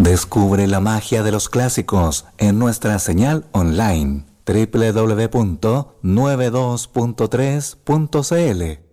Descubre la magia de los clásicos en nuestra señal online www.92.3.cl.